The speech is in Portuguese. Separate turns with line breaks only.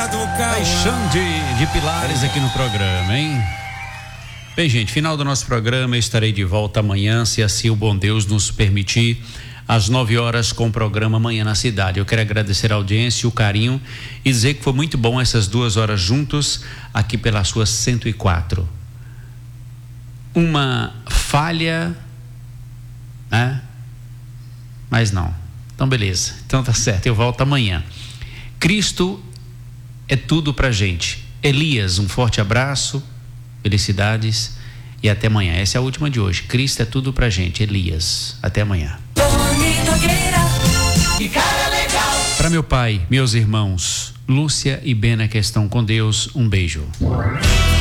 Xande de Pilares aqui no programa, hein? Bem, gente, final do nosso programa, eu estarei de volta amanhã, se assim o bom Deus nos permitir, às 9 horas com o programa Manhã na Cidade. Eu quero agradecer a audiência, o carinho e dizer que foi muito bom essas 2 horas juntos aqui pela sua 104. Uma falha, né? Mas não. Então, beleza. Então tá certo, eu volto amanhã. Cristo é tudo pra gente. Elias, um forte abraço, felicidades e até amanhã. Essa é a última de hoje. Cristo é tudo pra gente. Elias, até amanhã. Para meu pai, meus irmãos, Lúcia e Bena que estão com Deus, um beijo.